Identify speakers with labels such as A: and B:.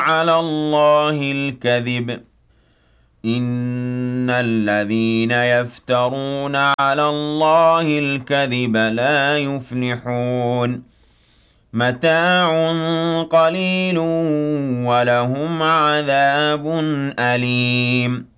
A: عَلَى اللَّهِ الْكَذِبَ إِنَّ الَّذِينَ يَفْتَرُونَ عَلَى اللَّهِ الْكَذِبَ لَا يُفْلِحُونَ مَتَاعٌ قَلِيلٌ وَلَهُمْ عَذَابٌ أَلِيمٌ